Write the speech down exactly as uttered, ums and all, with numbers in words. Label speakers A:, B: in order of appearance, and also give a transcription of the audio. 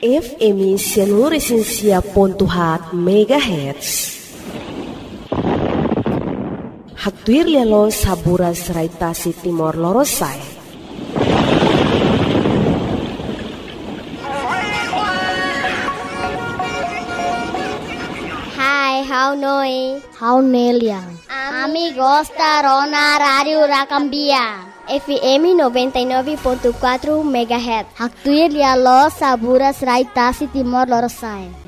A: F M seluruh esensia pontuhat megahertz. Haktuir lelo sabura seraitasi Timor Lorosai.
B: Hai, how noi?
C: How Neliang?
B: Amigos da Rona Radio Racambia. F M noventa e nove ponto quatro megahertz.
C: Haktuir lelo sabura seraitasi Timor Lorosai.